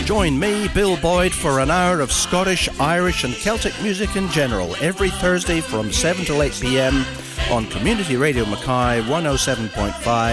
Join me, Bill Boyd, for an hour of Scottish, Irish and Celtic music in general every Thursday from 7 till 8 p.m. on Community Radio Mackay 107.5